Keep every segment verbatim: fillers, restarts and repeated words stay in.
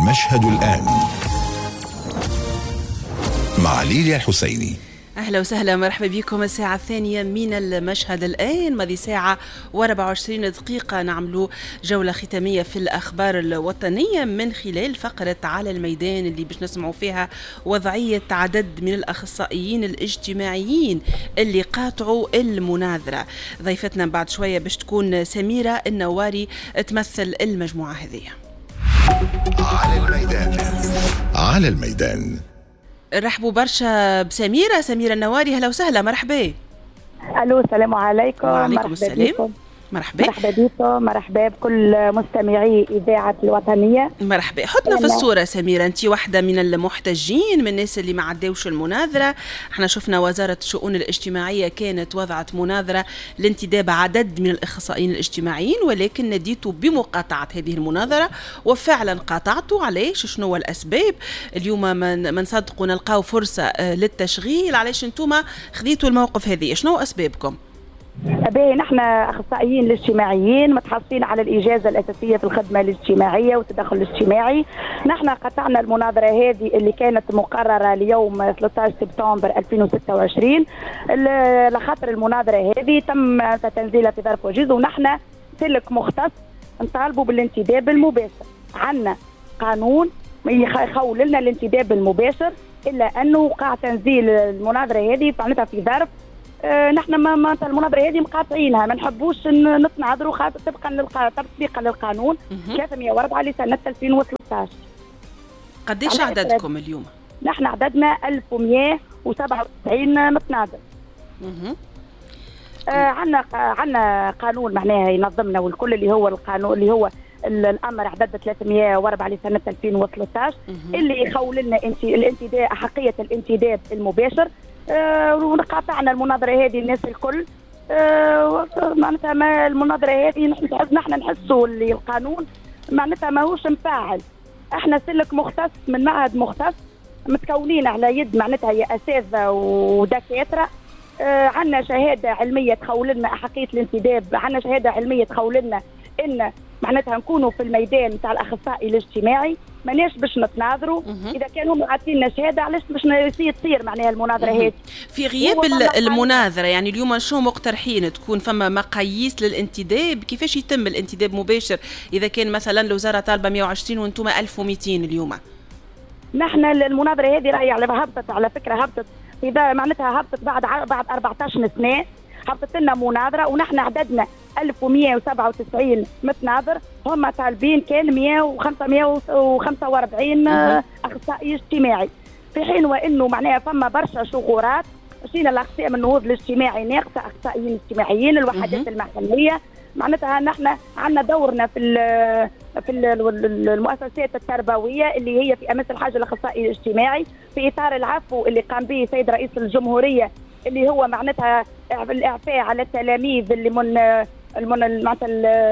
المشهد الآن مع ليليا الحسيني. أهلا وسهلا، مرحبا بكم. الساعة الثانية من المشهد الآن، ماضي ساعة وأربعة وعشرين دقيقة نعملوا جولة ختامية في الأخبار الوطنية من خلال فقرة على الميدان اللي باش نسمعوا فيها وضعية عدد من الأخصائيين الاجتماعيين اللي قاطعوا المناظرة. ضيفتنا بعد شوية باش تكون سميرة النواري تمثل المجموعة هذه. على الميدان على الميدان رحبوا برشا بسميرة سميرة النواري. هلا وسهلا، مرحبا. الو السلام عليكم. وعليكم السلام. مرحبا مرحبا بكم، مرحبا بكل مستمعي إذاعة الوطنية. مرحبا. حطنا في الصورة سميرة، أنت واحدة من المحتجين، من الناس اللي ما عداوش المناظرة. احنا شفنا وزارة الشؤون الاجتماعية كانت وضعت مناظرة لانتداب عدد من الأخصائيين الاجتماعيين، ولكن نديتوا بمقاطعة هذه المناظرة وفعلا قاطعتوا. علاش؟ شنو هو الأسباب؟ اليوم ما نصدقوا نلقاو فرصة للتشغيل. علاش انتوما خذيتوا الموقف هذه؟ شنو أسبابكم؟ باهي، نحن اخصائيين الاجتماعيين متحصلين على الاجازه الاساسيه في الخدمه الاجتماعيه والتدخل الاجتماعي. نحن قطعنا المناظره هذه اللي كانت مقرره ليوم ثلاثة عشر سبتمبر ألفين وستة وعشرين لخاطر المناظره هذه تم تنزيلها في ظرف وجيز، ونحن سلك مختص نطالبوا بالانتداب المباشر. عندنا قانون يخول لنا الانتداب المباشر، الا انه وقع تنزيل المناظره هذه معناتها في ظرف آه نحن ما ما المناظره هذه مقاطعينها، ما نحبوش نتناظروا خاطر طبقا للقانون تطبيقا للقانون ثلاثمئة وأربعة لسنه ألفين وثلاثة عشر. قديش عددكم اليوم؟ نحن عددنا ألف ومئة وسبعة وتسعين متناظر. آه عندنا عندنا قانون معناها ينظمنا والكل، اللي هو القانون اللي هو الامر عدد ثلاثمئة وأربعة لسنه ألفين وثلاثة عشر اللي يخول لنا الانتداب احقيه الانتداب المباشر. آه وقاطعنا المناظره هذه الناس الكل. آه معناتها ما المناظره هذه نحن نحن نحسوا اللي القانون معناتها ماهوش مفاعل. احنا سلك مختص من معهد مختص متكونين على يد معناتها يا اساتذه ودكاتره. آه عندنا شهاده علميه تخول لنا احقيه الانتداب، عندنا شهاده علميه تخول لنا ان معناتها نكونوا في الميدان نتاع الاخصائي الاجتماعي. ماناش باش نتناظروا اذا كانوا هم عاطين لنا شهاده، علاش باش تصير معناها المناظره هذه في غياب المناظره؟ يعني اليوم شو مقترحين تكون فما مقاييس للانتداب؟ كيفاش يتم الانتداب مباشر اذا كان مثلا الوزاره طالبه مئة وعشرين وانتم ألف ومئتين اليوم؟ نحن المناظره هذه راهي على هبطت، على فكره هبطت اذا معناتها هبطت بعد بعد أربعة عشر سنه هبطت لنا مناظره، ونحن عددنا ألف ومئة وسبعة وتسعين متناظر، هم طالبين كان مئة وخمسة وأربعين اخصائي اجتماعي، في حين وانه معناها فما برشا شغورات. مشينا لاقسام النهوض الاجتماعي ناقصه اخصائيين اجتماعيين، الوحدات المحليه معناتها نحن عندنا دورنا في في المؤسسات التربويه اللي هي في امس الحاجه الاخصائي الاجتماعي في اطار العفو اللي قام به السيد رئيس الجمهوريه، اللي هو معناتها الاعفاء على التلاميذ اللي من المن معناتها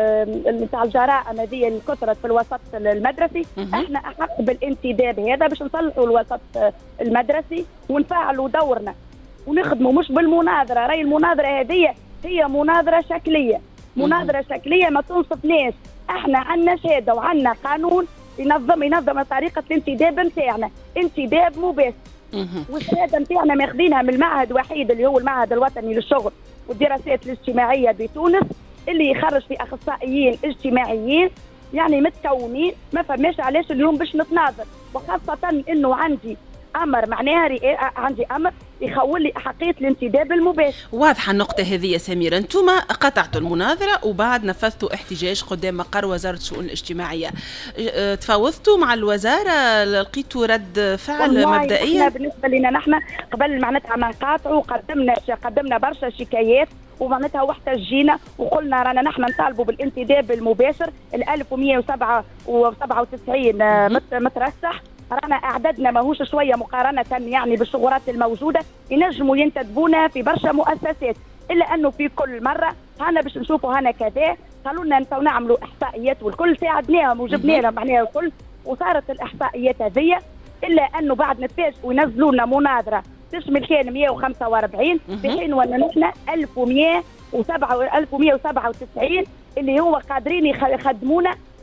نتاع الجرائم هذه اللي كثرت في الوسط المدرسي. احنا احق بالانتداب هذا باش نصلحوا الوسط المدرسي ونفعلوا دورنا ونخدموا مش بالمناظره. راي المناظره هذه هي مناظره شكليه، مناظره شكليه ما تنصفناش. احنا عندنا شهاده وعندنا قانون ينظم ينظم طريقه الانتداب نتاعنا، انتداب مباشر. والشهاده نتاعنا ماخذينها من المعهد وحيد اللي هو المعهد الوطني للشغل والدراسات الاجتماعيه بتونس، اللي يخرج في اخصائيين اجتماعيين يعني متكونين. ما فماش علاش اليوم باش نتناظر، وخاصه انه عندي امر معناها عندي امر يخول لي احقيه الانتداب المباشر. واضحه النقطه هذه يا سميره. انتم قطعتوا المناظره وبعد نفذتوا احتجاج قدام مقر وزاره الشؤون الاجتماعيه. اه تفاوضتوا مع الوزاره؟ لقيتوا رد فعل مبدئيا؟ احنا بالنسبه لنا نحن قبل معناتها ما نقاطعوا قدمنا قدمنا برشا شكايات ومعناتها واحتجينا وقلنا رانا نحن نطالبوا بالانتداب المباشر. ال ألف ومئة وسبعة وتسعين مترشح رانا اعدادنا ماهوش شويه مقارنه يعني بالشغورات الموجوده، ينجموا ينتدبونا في برشا مؤسسات، الا انه في كل مره هنا باش نشوفوا هنا كذا قالوا لنا انتوا نعملوا احصائيات والكل ساعدناهم وجبنا لهم معناها الكل، وصارت الاحصائيات هذه، الا انه بعد نتفاجئ وينزلوا لنا مناظره تشمل كان مئة وخمسة وأربعين في حين وان نحن ألف ومئة وسبعة وتسعين اللي هو قادرين يخدمونا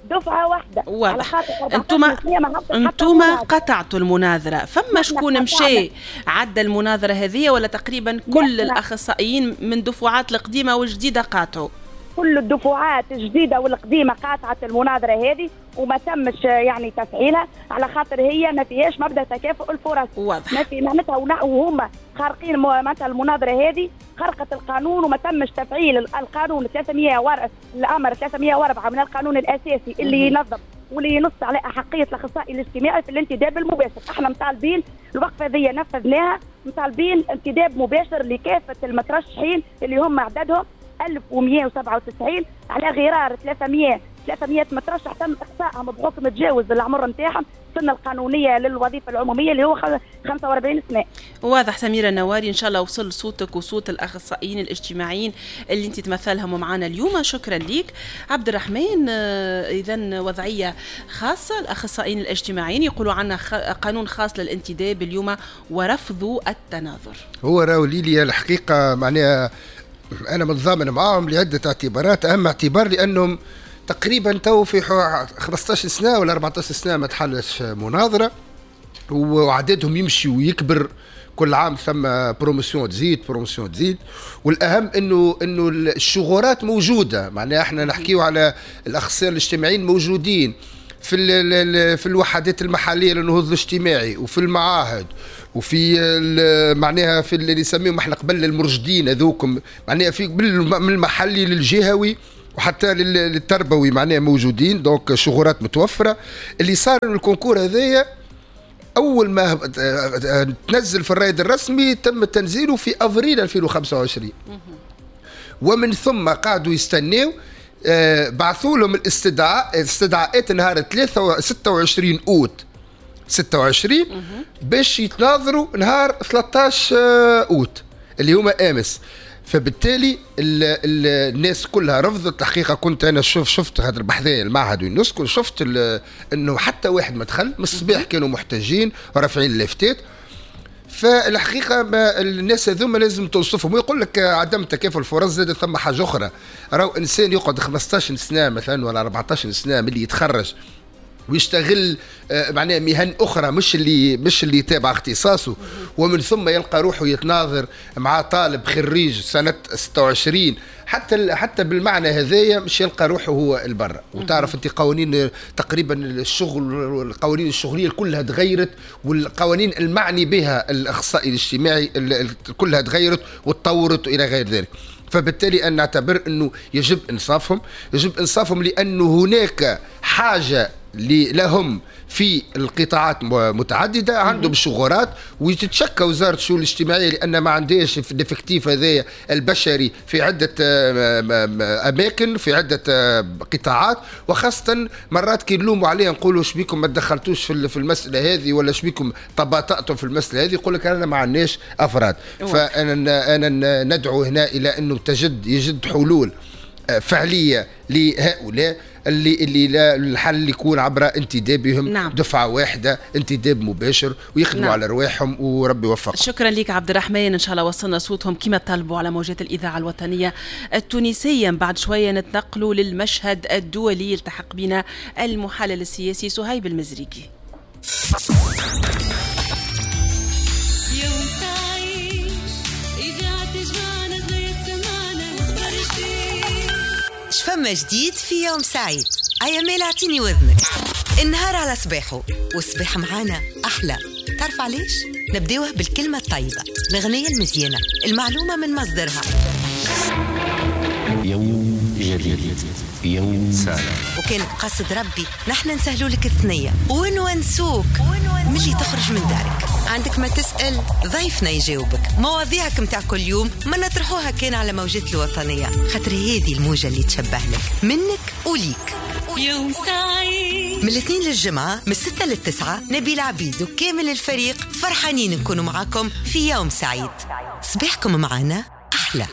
دفعه واحده. واضح. انتم انتم قطعتوا المناظره، فما شكون مشى عدى المناظره هذه ولا تقريبا كل الاخصائيين من دفعات القديمه والجديده قاطعوا؟ كل الدفعات الجديده والقديمه قاطعت المناظره هذه وما تمش يعني تفعيلها، على خاطر هي ما فيهاش مبدا تكافؤ الفرص. واضح. ما في معناتها وهم خارقين معناتها المناظره هذه خرقت القانون وما تمش تفعيل القانون ثلاثمئة وأربعة الامر ثلاثمئة وأربعة من القانون الاساسي اللي ينظم واللي ينص على احقيه الاخصائي الاجتماعي في الانتداب المباشر. احنا مطالبين الوقفه هذه نفذناها، مطالبين انتداب مباشر لكافه المترشحين اللي هم عددهم ألف ومئة وسبعة وتسعين على غرار ثلاثمئة ثلاثمئة مترشح تم اقصائهم بحكم تجاوز العمر نتاعهم السنه القانونيه للوظيفه العموميه اللي هو خمسة وأربعين سنه. واضح. سميرة النواري، ان شاء الله وصل صوتك وصوت الاخصائيين الاجتماعيين اللي انت تمثلهم معنا اليوم. شكرا لك عبد الرحمن. اذا وضعيه خاصه، الاخصائيين الاجتماعيين يقولوا عنا قانون خاص للانتداب اليوم ورفضوا التناظر. هو راهو ليليا الحقيقه معناها أنا متضامن معهم لعدة اعتبارات. أهم اعتبار لأنهم تقريبا تو في خمسة عشر سنة ولا أربعة عشر سنة ما تحلش مناظرة، وعددهم يمشي ويكبر كل عام، ثم بروموسيون تزيد بروموسيون تزيد. والأهم إنه إنه الشغورات موجودة، معناها إحنا نحكيو على الأخصائيين الاجتماعيين موجودين في في الوحدات المحلية للنهوض الاجتماعي وفي المعاهد وفي معناها في اللي نسميهم احنا قبل المرشدين هذوكم، معناها في من المحلي للجهوي وحتى للتربوي معناها موجودين. دونك شغورات متوفره. اللي صار من الكونكور هذايا اول ما تنزل في الرائد الرسمي تم تنزيله في افريل ألفين وخمسة وعشرين، ومن ثم قعدوا يستناو. آه بعثوا لهم الاستدعاء استدعاءات نهار ستة وعشرين أوت ستة وعشرين باش يتناظروا نهار ثلاثة عشر أوت اللي هما امس. فبالتالي ال ال الناس كلها رفضت. الحقيقه كنت انا شوف شفت هذا البحثيه المعهد والنسكن، شفت انه حتى واحد ما دخل من الصباح، كانوا محتاجين ورافعين اللافتات. فالحقيقه ما الناس هذوما لازم توصفهم. ويقول لك عدم تكافؤ الفرص. زاد ثم حاجه اخرى، راهو انسان يقعد خمسة عشر سنه مثلا ولا أربعة عشر سنه من اللي يتخرج ويشتغل معناها مهن اخرى مش اللي مش اللي تابع اختصاصه، ومن ثم يلقى روحه يتناظر مع طالب خريج سنه ستة وعشرين، حتى حتى بالمعنى هذايا مش يلقى روحه هو البر. وتعرف انت قوانين تقريبا الشغل والقوانين الشغليه كلها تغيرت، والقوانين المعني بها الاخصائي الاجتماعي كلها تغيرت وتطورت الى غير ذلك. فبالتالي أن نعتبر أنه يجب إنصافهم، يجب إنصافهم لأنه هناك حاجة لهم في القطاعات متعددة، عندهم شغورات، وتتشكى وزارة الشؤون الاجتماعية لأن ما عندهاش الإفكتيف هذايا البشري في عدة أماكن في عدة قطاعات. وخاصة مرات كي نلوموا عليها نقولوا شبيكم ما تدخلتوش في المسألة هذه ولا شبيكم تباطأتم في المسألة هذه، يقول لك أنا ما عندناش أفراد. فأنا أنا ندعو هنا إلى أنه تجد يجد حلول فعلية لهؤلاء اللي اللي لا الحل يكون عبر انتدابهم. نعم. دفعه واحده، انتداب مباشر، ويخدموا نعم. على رواحهم وربي يوفقهم. شكرا لك عبد الرحمن. ان شاء الله وصلنا صوتهم كما طلبوا على موجات الاذاعه الوطنيه التونسيه. بعد شويه نتنقلوا للمشهد الدولي. يلتحق بنا المحلل السياسي صهيب المزريكي. فما جديد في يوم سعيد. أيامال اعطيني وذنك. النهار على صباحه، والصباح معانا أحلى. تعرف علاش؟ نبداوه بالكلمة الطيبة، الأغنية المزيانة، المعلومة من مصدرها. يوم جديد، يوم سعيد. وكانت قصد ربي نحن نسهلوا لك الثنية ونونسوك ملي تخرج من دارك. عندك ما تسأل ضيفنا يجاوبك. مواضيعك متاع كل يوم ما نطرحوها كان على موجات الوطنية، خاطر هذه الموجة اللي تشبه لك منك وليك. يوم سعيد من الاثنين للجمعة من الستة للتسعة. نبيل عبيد وكامل الفريق فرحانين نكونوا معاكم في يوم سعيد. صباحكم معنا أحلى.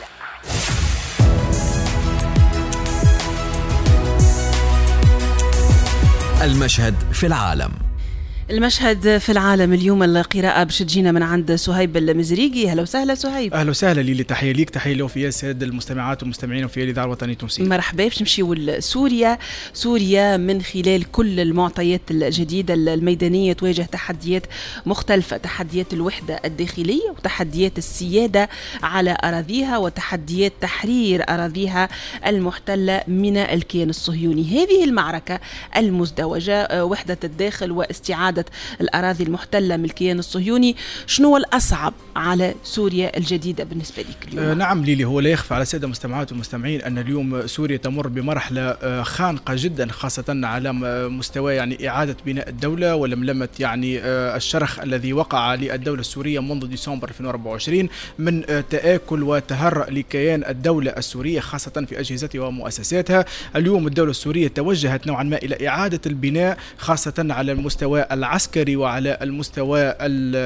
المشهد في العالم. المشهد في العالم اليوم، القراءة باش تجينا من عند صهيب المزريقي. هلا وسهلا صهيب. اهلا وسهلا ليلي، تحية ليك، تحية لوفيا السادة المستمعات والمستمعين وفي الإذاعة الوطنية التونسية. مرحبا. باش نمشيو لسوريا. سوريا من خلال كل المعطيات الجديدة الميدانية تواجه تحديات مختلفة، تحديات الوحدة الداخلية وتحديات السيادة على أراضيها وتحديات تحرير أراضيها المحتلة من الكيان الصهيوني. هذه المعركة المزدوجة، وحدة الداخل واستعادة الأراضي المحتلة من الكيان الصهيوني، شنو الأصعب على سوريا الجديدة بالنسبة لك اليوم؟ آه نعم ليلي، هو لا يخفى على السادة المستمعات والمستمعين أن اليوم سوريا تمر بمرحلة آه خانقة جدا، خاصة على مستوى يعني إعادة بناء الدولة ولملمة يعني آه الشرخ الذي وقع للدولة السورية منذ ديسمبر ألفين وأربعة وعشرين من آه تآكل وتهرأ لكيان الدولة السورية خاصة في أجهزتها ومؤسساتها. اليوم الدولة السورية توجهت نوعا ما إلى إعادة البناء، خاصة على المستوى العسكري وعلى المستوى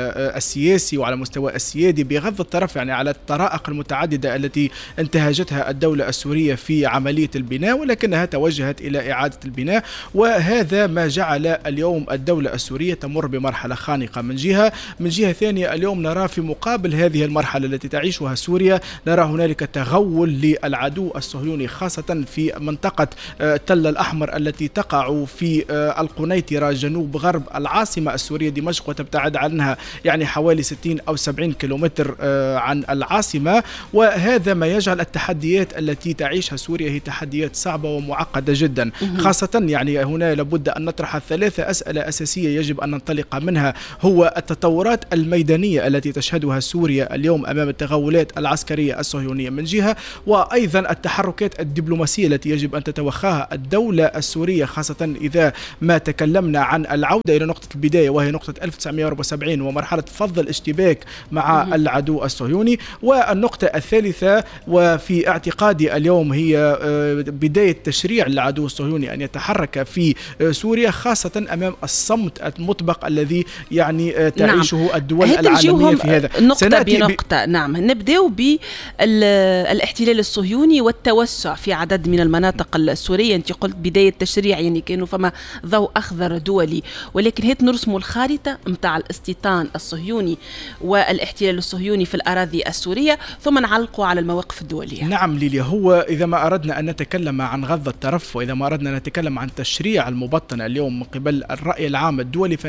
السياسي وعلى المستوى السيادي، بغض الطرف يعني على الطرائق المتعددة التي انتهجتها الدولة السورية في عملية البناء، ولكنها توجهت إلى إعادة البناء. وهذا ما جعل اليوم الدولة السورية تمر بمرحلة خانقة من جهة. من جهة ثانية اليوم نرى في مقابل هذه المرحلة التي تعيشها سوريا، نرى هنالك تغول للعدو الصهيوني خاصة في منطقة تل الأحمر التي تقع في القنيطرة جنوب غرب العاصمة السورية دمشق، وتبتعد عنها يعني حوالي ستين أو سبعين كيلومتر عن العاصمة. وهذا ما يجعل التحديات التي تعيشها سوريا هي تحديات صعبة ومعقدة جدا، خاصة يعني هنا لابد أن نطرح ثلاثة أسئلة أساسية يجب أن ننطلق منها. هو التطورات الميدانية التي تشهدها سوريا اليوم أمام التغولات العسكرية الصهيونية من جهة، وأيضا التحركات الدبلوماسية التي يجب أن تتوخاها الدولة السورية، خاصة إذا ما تكلمنا عن العودة إلى نقطة البداية وهي نقطة ألف وتسعمائة وأربعة وسبعين ومرحلة فض الاشتباك مع مم. العدو الصهيوني. والنقطة الثالثة وفي اعتقادي اليوم هي بداية تشريع العدو الصهيوني أن يتحرك في سوريا، خاصة أمام الصمت المطبق الذي يعني تعيشه نعم. الدول العالمية في هذا. نقطة بنقطة ب... نعم نبدأ بالاحتلال الصهيوني والتوسع في عدد من المناطق السورية. أنت قلت بداية تشريع، يعني كانوا فما ضوء أخضر دولي، ولكن هيت نرسموا الخارطة متاع الاستيطان الصهيوني والاحتلال الصهيوني في الأراضي السورية، ثم نعلقوا على المواقف الدولية. نعم ليليا، هو إذا ما أردنا أن نتكلم عن غض الطرف، وإذا ما أردنا أن نتكلم عن تشريع المبطن اليوم من قبل الرأي العام الدولي،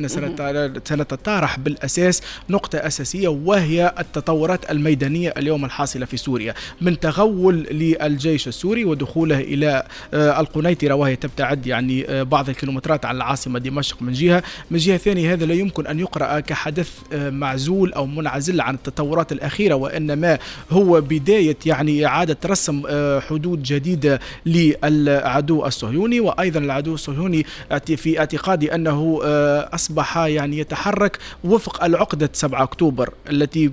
فسنتطرح بالأساس نقطة أساسية، وهي التطورات الميدانية اليوم الحاصلة في سوريا، من تغول للجيش السوري ودخوله إلى القنيطرة وهي تبتعد يعني بعض الكيلومترات عن العاصمة دمشق من جهة. من جهة ثانية هذا لا يمكن أن يقرأ كحدث معزول أو منعزل عن التطورات الأخيرة، وإنما هو بداية يعني إعادة رسم حدود جديدة للعدو الصهيوني. وأيضا العدو الصهيوني في اعتقادي أنه أصبح يعني يتحرك وفق العقدة سبعة أكتوبر التي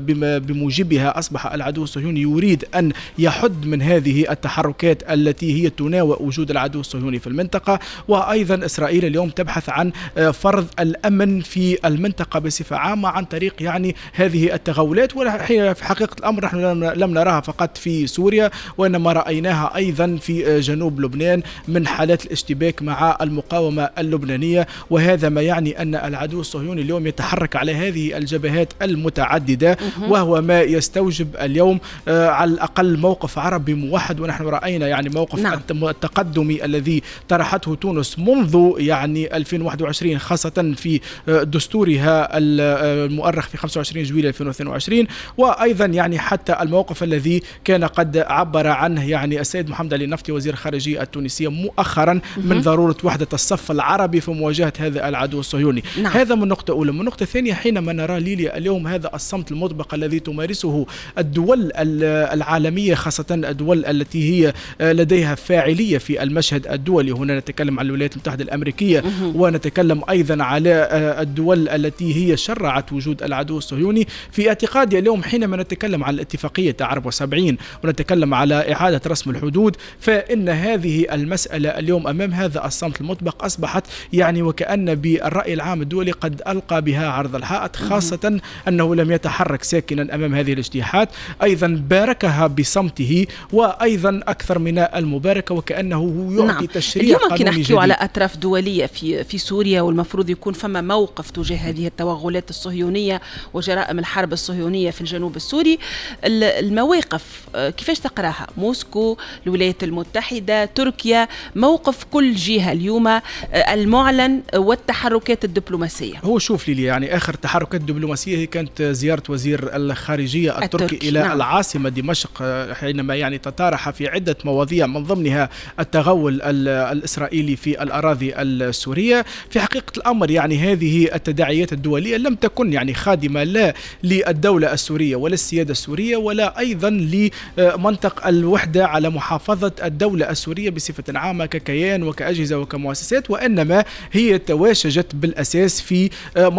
بموجبها أصبح العدو الصهيوني يريد أن يحد من هذه التحركات التي هي تناوئ وجود العدو الصهيوني في المنطقة. وأيضا إسرائيل اليوم تبحث عن فرض الأمن في المنطقة بصفة عامة عن طريق يعني هذه التغولات، وفي حقيقة الأمر نحن لم نراها فقط في سوريا، وإنما رأيناها أيضا في جنوب لبنان من حالات الاشتباك مع المقاومة اللبنانية. وهذا ما يعني أن العدو الصهيوني اليوم يتحرك على هذه الجبهات المتعددة، وهو ما يستوجب اليوم على الأقل موقف عربي موحد. ونحن رأينا يعني موقف نعم. التقدمي الذي طرحته تونس منذ يعني ألفين وواحد وعشرين، خاصة في دستورها المؤرخ في خمسة وعشرين جويلية ألفين واثنين وعشرين، وأيضا يعني حتى الموقف الذي كان قد عبر عنه يعني السيد محمد علي النفطي وزير الخارجية التونسية مؤخرا من ضرورة وحدة الصف العربي في مواجهة هذا العدو الصهيوني. نعم. هذا من نقطة أولى. من نقطة ثانية، حينما نرى ليليا اليوم هذا الصمت المطبق الذي تمارسه الدول العالمية، خاصة الدول التي هي لديها فاعلية في المشهد الدولي، هنا نتكلم عن الولايات المتحدة الأمريكية ونتكلم أيضا على الدول التي هي شرعت وجود العدو الصهيوني. في اعتقادي اليوم حينما نتكلم عن الاتفاقية تاع أربعة وسبعين ونتكلم على إعادة رسم الحدود، فإن هذه المسألة اليوم أمام هذا الصمت المطبق أصبحت يعني وكأن بالرأي العام الدولي قد ألقى بها عرض الحائط، خاصة أنه لم يتحرك ساكنا أمام هذه الاجتياحات، أيضا باركها بصمته، وأيضا أكثر من المباركة وكأنه يعطي نعم. تشريع قانوني جديد. اليوم ممكن نحكي على أطراف دولية في في سوريا والمفروض المفروض يكون فما موقف تجاه هذه التوغلات الصهيونية وجرائم الحرب الصهيونية في الجنوب السوري. المواقف كيفاش تقراها؟ موسكو، الولايات المتحدة، تركيا، موقف كل جهة اليوم المعلن والتحركات الدبلوماسية. هو شوف لي يعني آخر تحركات دبلوماسية هي كانت زيارة وزير الخارجية التركي, التركي إلى نعم. العاصمة دمشق، حينما يعني تطارح في عدة مواضيع من ضمنها التغول الإسرائيلي في الأراضي السورية. في حقيقة الأمر يعني هذه التداعيات الدولية لم تكن يعني خادمة لا للدولة السورية ولا السيادة السورية ولا أيضا لمنطق الوحدة على محافظة الدولة السورية بصفة عامة ككيان وكأجهزة وكمؤسسات، وإنما هي تواشجت بالأساس في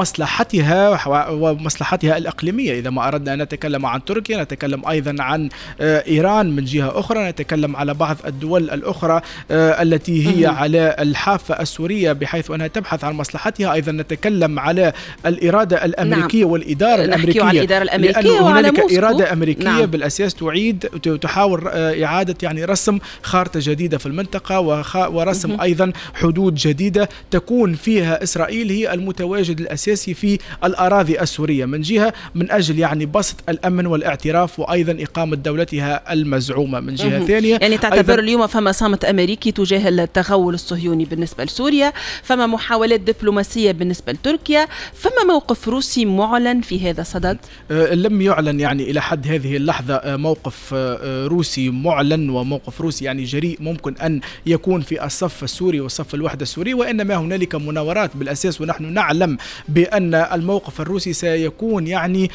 مصلحتها ومصلحتها الإقليمية. إذا ما أردنا أن نتكلم عن تركيا نتكلم أيضا عن إيران من جهة أخرى، نتكلم على بعض الدول الأخرى التي هي على الحافة السورية بحيث أنها تبحث عن مصلحتها. أيضا نتكلم على الإرادة الأمريكية نعم. والإدارة الأمريكية، على الإدارة الأمريكية لأن هنالك موسكو. إرادة أمريكية نعم. بالأساس تعيد تحاول إعادة يعني رسم خارطة جديدة في المنطقة ورسم م- أيضا حدود جديدة تكون فيها إسرائيل هي المتواجد الأساسي في الأراضي السورية من جهة من أجل يعني بسط الأمن والاعتراف وأيضا إقامة دولتها المزعومة من جهة م- ثانية. يعني تعتبر اليوم فما صامت أمريكي تجاه التغول الصهيوني بالنسبة لسوريا، فما محاولات دبلوماسية بالنسبة لتركيا، فما موقف روسي معلن في هذا الصدد؟ أه لم يعلن يعني إلى حد هذه اللحظة موقف روسي معلن وموقف روسي يعني جريء ممكن أن يكون في الصف السوري وصف الوحدة السوري، وإنما هنالك مناورات بالأساس، ونحن نعلم بأن الموقف الروسي سيكون يعني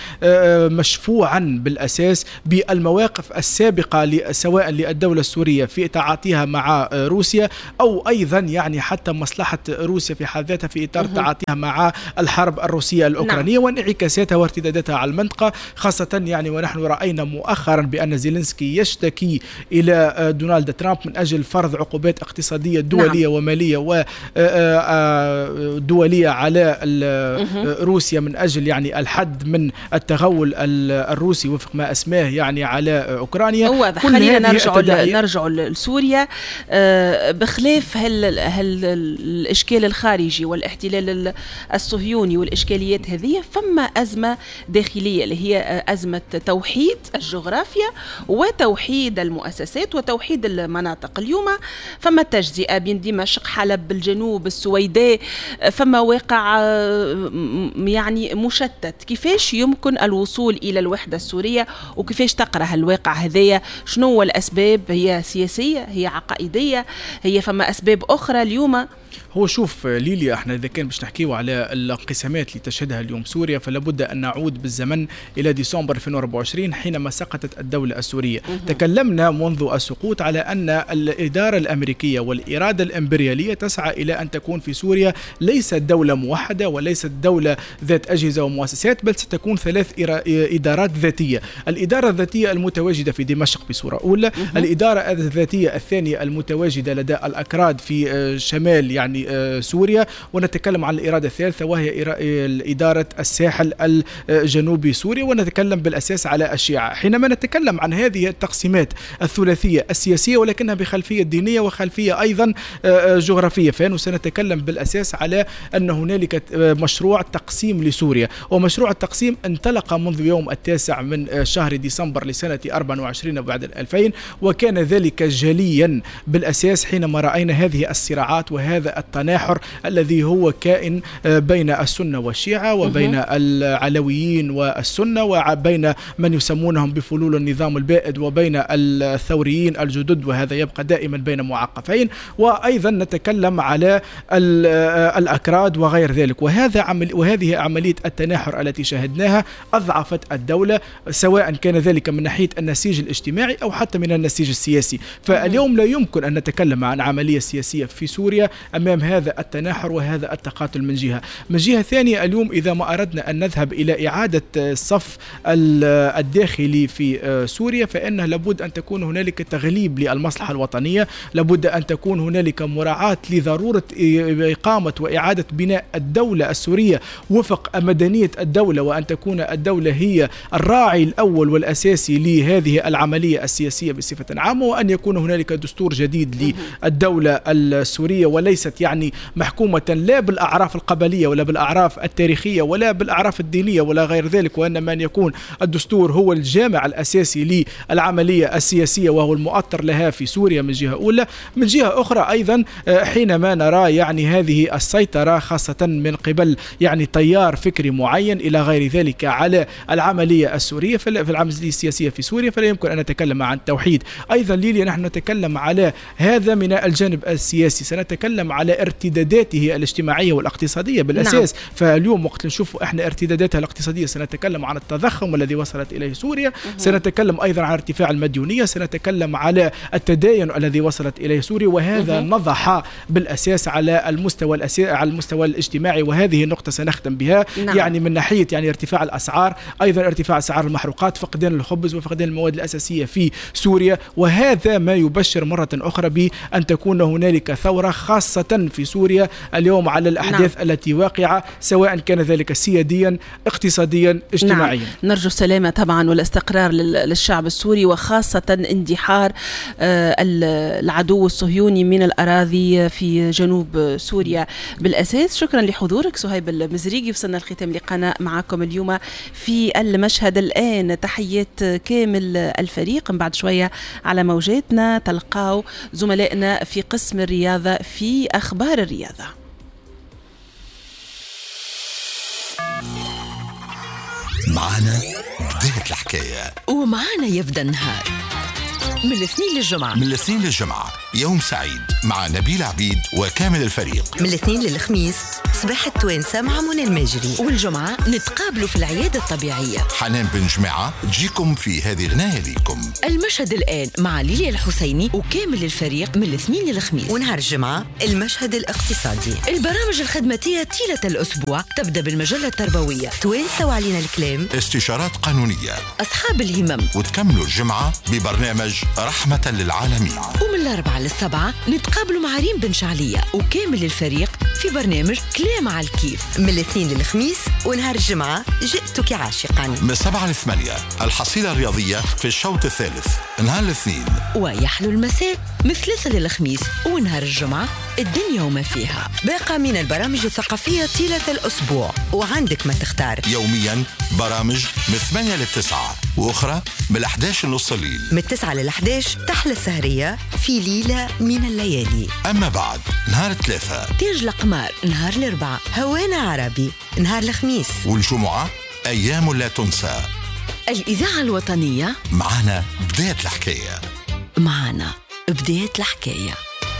مشفوعا بالأساس بالمواقف السابقة سواء للدولة السورية في تعاطيها مع روسيا أو أيضا يعني حتى مصلحة روسيا في حد ذاتها في إطار تعاطيها مع الحرب الروسية الأوكرانية نعم. وانعكاساتها وارتداداتها على المنطقة، خاصة يعني ونحن رأينا مؤخرا بأن زيلينسكي يشتكي إلى دونالد ترامب من أجل فرض عقوبات اقتصادية دولية نعم. ومالية ودولية على روسيا من أجل يعني الحد من التغول الروسي وفق ما أسماه يعني على أوكرانيا. واضح. خلينا نرجع نرجع لسوريا بخلاف هل هل الإشكال الخارجي والاحتلال الصهيوني والإشكاليات هذه، فما أزمة داخلية اللي هي أزمة توحيد الجغرافيا وتوحيد المؤسسات وتوحيد المناطق. اليوم فما تجزئة بين دمشق، حلب، الجنوب، السويداء، فما واقع يعني مشتت. كيفاش يمكن الوصول إلى الوحدة السورية وكيفاش تقرأ الواقع هذايا؟ شنو هو الأسباب؟ هي سياسية؟ هي عقائدية؟ هي فما أسباب أخرى اليوم؟ هو شوف ليليا، احنا اذا كان باش نحكيو على الانقسامات اللي تشهدها اليوم سوريا فلا بد ان نعود بالزمن الى ديسمبر ألفين وأربعة وعشرين حينما سقطت الدوله السوريه. تكلمنا منذ السقوط على ان الاداره الامريكيه والاراده الامبرياليه تسعى الى ان تكون في سوريا ليست دوله موحده وليست دوله ذات اجهزه ومؤسسات، بل ستكون ثلاث ادارات ذاتيه. الاداره الذاتيه المتواجده في دمشق بصوره اولى، الاداره الذاتيه الثانيه المتواجده لدى الاكراد في شمال يعني سوريا، ونتكلم عن الإرادة الثالثة وهي إدارة الساحل الجنوبي سوريا، ونتكلم بالأساس على الشيعة. حينما نتكلم عن هذه التقسيمات الثلاثية السياسية ولكنها بخلفية دينية وخلفية أيضا جغرافية، فإنه سنتكلم بالأساس على أن هنالك مشروع تقسيم لسوريا، ومشروع التقسيم انطلق منذ يوم التاسع من شهر ديسمبر لسنة أربعة وعشرين بعد الألفين، وكان ذلك جليا بالأساس حينما رأينا هذه الصراعات وهذا التناحر الذي هو كائن بين السنة والشيعة وبين العلويين والسنة وبين من يسمونهم بفلول النظام البائد وبين الثوريين الجدد، وهذا يبقى دائما بين معقفين. وأيضا نتكلم على الأكراد وغير ذلك، وهذا عمل وهذه عملية التناحر التي شاهدناها أضعفت الدولة، سواء كان ذلك من ناحية النسيج الاجتماعي أو حتى من النسيج السياسي. فاليوم لا يمكن أن نتكلم عن عملية سياسية في سوريا أمام هذا التناحر وهذا التقاتل من جهة. من جهة ثانية اليوم إذا ما أردنا أن نذهب إلى إعادة الصف الداخلي في سوريا فإنه لابد أن تكون هنالك تغليب للمصلحة الوطنية، لابد أن تكون هنالك مراعاة لضرورة إقامة وإعادة بناء الدولة السورية وفق مدنية الدولة، وأن تكون الدولة هي الراعي الأول والأساسي لهذه العملية السياسية بصفة عامة، وأن يكون هنالك دستور جديد للدولة السورية وليست ليست يعني محكومة لا بالأعراف القبلية ولا بالأعراف التاريخية ولا بالأعراف الدينية ولا غير ذلك، وإنما أن يكون الدستور هو الجامع الأساسي للعملية السياسية وهو المؤطر لها في سوريا من جهة أولى. من جهة أخرى أيضا حينما نرى يعني هذه السيطرة خاصة من قبل يعني تيار فكري معين إلى غير ذلك على العملية السورية في العملية السياسية في سوريا، فلا يمكن أن نتكلم عن توحيد. أيضا ليليا نحن نتكلم على هذا من الجانب السياسي، سنتكلم على ارتداداته الاجتماعية والاقتصادية بالأساس. نعم. فاليوم وقت نشوف احنا ارتداداتها الاقتصادية سنتكلم عن التضخم الذي وصلت إليه سوريا، مه. سنتكلم أيضا عن ارتفاع المديونية، سنتكلم على التدين الذي وصلت إليه سوريا، وهذا مه. نضح بالأساس على المستوى الأساسي على المستوى الاجتماعي، وهذه النقطة سنختم بها. نعم. يعني من ناحية يعني ارتفاع الأسعار، أيضا ارتفاع أسعار المحروقات، فقدان الخبز وفقدان المواد الأساسية في سوريا، وهذا ما يبشر مرة أخرى بأن تكون هنالك ثورة خاصة في سوريا اليوم على الأحداث نعم. التي واقعة، سواء كان ذلك سياديا اقتصاديا اجتماعيا. نعم. نرجو السلامة طبعا والاستقرار للشعب السوري، وخاصة اندحار العدو الصهيوني من الأراضي في جنوب سوريا بالأساس. شكرا لحضورك صهيب المزريقي. وصلنا الختام لقناة معكم اليوم في المشهد الآن. تحيات كامل الفريق. من بعد شوية على موجاتنا تلقاو زملائنا في قسم الرياضة في أخبار الرياضة. معنا بداية الحكاية ومعنا يبدأ النهار من الاثنين للجمعة. من الاثنين للجمعة يوم سعيد مع نبيل عبيد وكامل الفريق. من الاثنين للخميس صباح التوانسة مع منى الماجري. والجمعة نتقابلوا في العيادة الطبيعية. حنان بن جماعة تجيكم في هذه غناية ليكم. المشهد الآن مع ليليا الحسيني وكامل الفريق من الاثنين للخميس. ونهار الجمعة المشهد الاقتصادي. البرامج الخدماتية طيلة الأسبوع تبدأ بالمجلة التربوية توانسة وعلينا الكلام، استشارات قانونية، أصحاب الهمم، وتكملوا الجمعة ببرنامج رحمة للعالمين. ومن الأربعة للسبعة نتقابلوا مع ريم بن شعلية وكامل الفريق في برنامج كلام على الكيف. من الاثنين للخميس ونهار الجمعة جئتك عاشقا. من السبعة للثمانية الحصيلة الرياضية في الشوط الثالث نهار الاثنين. ويحلو المساء من ثلاثة للخميس ونهار الجمعة الدنيا وما فيها. باقة من البرامج الثقافية طيلة الأسبوع وعندك ما تختار. يوميا برامج من ثمانية للتسعة وأخرى من الأحد عشر نص الليل. من التسعة للأحد عشر تحلى السهرية في ليلة من الليالي. أما بعد نهار الثلاثة تاج القمار، نهار الأربعة هوانا عربي، نهار الخميس والجمعة أيام لا تنسى. الإذاعة الوطنية معنا بداية الحكاية. معنا بداية الحكاية.